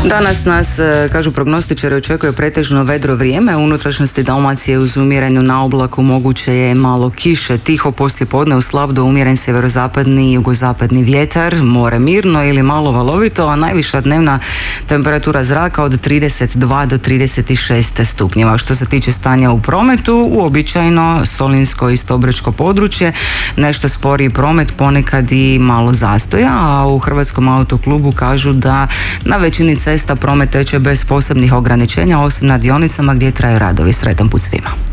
Danas nas, kažu prognostičari, očekuje pretežno vedro vrijeme. U unutrašnjosti Dalmacije uz umjerenu na oblaku moguće je malo kiše. Tiho poslijepodne uz slab do umjeren sjeverozapadni i jugozapadni vjetar. More mirno ili malo valovito, a najviša dnevna temperatura zraka od 32 do 36 stupnjeva. Što se tiče stanja u prometu, uobičajeno solinsko i stobrečko područje, nešto sporiji promet, ponekad i malo zastoja, a u Hrvatskom autoklubu kažu da na većini cesta promet teče bez posebnih ograničenja, osim na dionicama gdje traju radovi. Sretan put svima.